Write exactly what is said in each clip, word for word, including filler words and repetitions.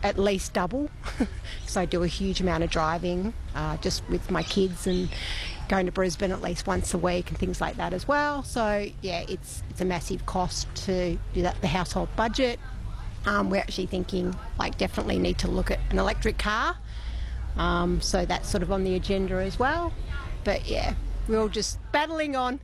at least double. So I do a huge amount of driving uh, just with my kids and going to Brisbane at least once a week and things like that as well. So yeah, it's it's a massive cost to do that, the household budget. Um, we're actually thinking like definitely need to look at an electric car. Um, so that's sort of on the agenda as well. But yeah, we're all just battling on.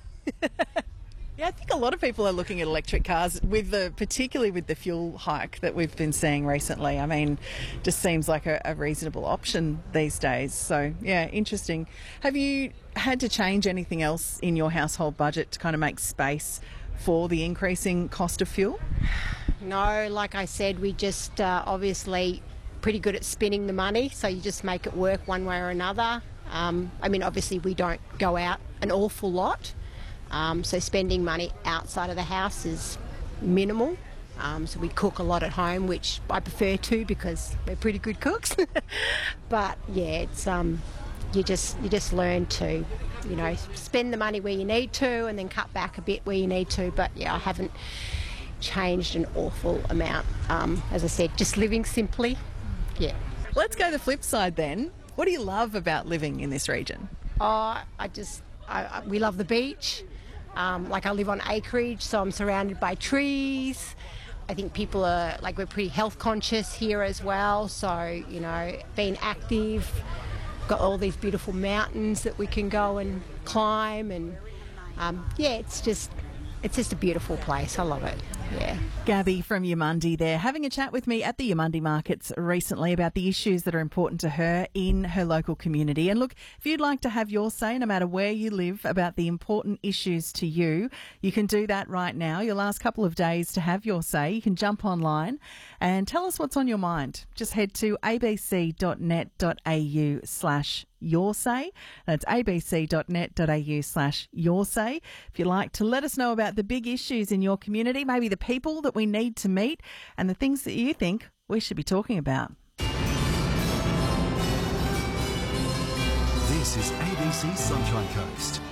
Yeah, I think a lot of people are looking at electric cars, with the particularly with the fuel hike that we've been seeing recently. I mean, just seems like a, a reasonable option these days. So, yeah, interesting. Have you had to change anything else in your household budget to kind of make space for the increasing cost of fuel? No, like I said, we just uh, obviously pretty good at spending the money, so you just make it work one way or another. Um, I mean, obviously we don't go out an awful lot. Um, so spending money outside of the house is minimal. Um, so we cook a lot at home, which I prefer to because we're pretty good cooks. But yeah, it's um, you just you just learn to, you know, spend the money where you need to, and then cut back a bit where you need to. But yeah, I haven't changed an awful amount. Um, as I said, just living simply. Yeah. Let's go the flip side then. What do you love about living in this region? Oh, I just I, I, we love the beach. Um, like I live on acreage, so I'm surrounded by trees. I think people are, like, we're pretty health conscious here as well. So, you know, being active, got all these beautiful mountains that we can go and climb. And um, yeah, it's just, it's just a beautiful place. I love it. Yeah. Gabby from Yamundi there, having a chat with me at the Yamundi markets recently about the issues that are important to her in her local community. And look, if you'd like to have your say, no matter where you live, about the important issues to you, you can do that right now. Your last couple of days to have your say. You can jump online and tell us what's on your mind. Just head to abc.net.au slash your say. That's abc.net.au slash your say. If you'd like to let us know about the big issues in your community, maybe the people that we need to meet and the things that you think we should be talking about. This is A B C Sunshine Coast.